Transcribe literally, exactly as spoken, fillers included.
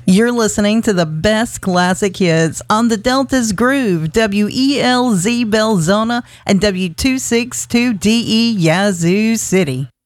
You're listening to the best classic hits on the Delta's Groove, W E L Z Belzona and W two sixty-two D E Yazoo City.